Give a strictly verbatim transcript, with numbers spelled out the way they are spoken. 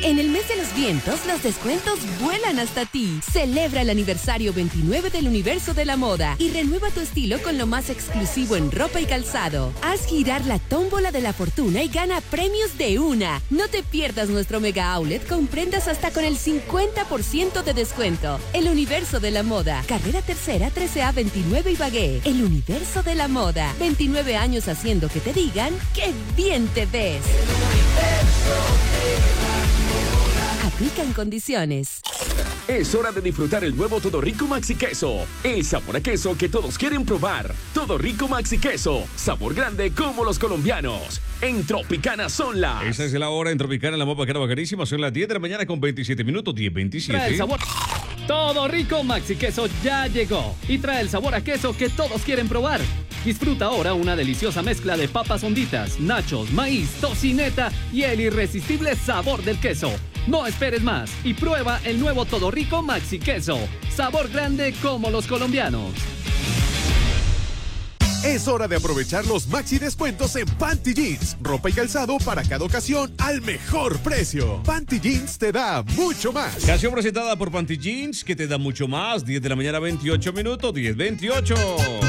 En el mes de los vientos, los descuentos vuelan hasta ti. Celebra el aniversario veintinueve del Universo de la Moda y renueva tu estilo con lo más exclusivo en ropa y calzado. Haz girar la tómbola de la fortuna y gana premios de una. No te pierdas nuestro mega outlet con prendas hasta con el cincuenta por ciento de descuento. El Universo de la Moda. Carrera Tercera, trece A veintinueve Ibagué. El Universo de la Moda. veintinueve años haciendo que te digan ¡qué bien te ves! Aplican condiciones. Es hora de disfrutar el nuevo Todo Rico Maxi Queso. El sabor a queso que todos quieren probar. Todo Rico Maxi Queso. Sabor grande como los colombianos. En Tropicana son las... Esa es la hora en Tropicana, la más bacana, bacanísima. Son las diez de la mañana con veintisiete minutos. diez veintisiete. Trae el sabor. Todo Rico Maxi Queso ya llegó. Y trae el sabor a queso que todos quieren probar. Disfruta ahora una deliciosa mezcla de papas honditas, nachos, maíz, tocineta y el irresistible sabor del queso. No esperes más y prueba el nuevo Todo Rico Maxi Queso. Sabor grande como los colombianos. Es hora de aprovechar los maxi descuentos en Panty Jeans. Ropa y calzado para cada ocasión al mejor precio. Panty Jeans te da mucho más. Canción presentada por Panty Jeans que te da mucho más. diez de la mañana, veintiocho minutos. diez veintiocho.